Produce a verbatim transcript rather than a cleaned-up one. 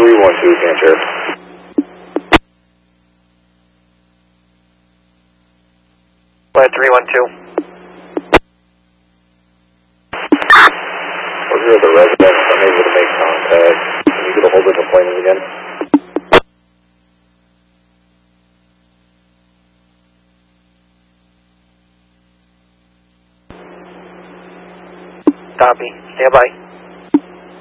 three one two, Cancer. Flight three one two. We're here at the residence. I'm able to make contact. Can you get a hold of the appointment again? Copy. Stand by.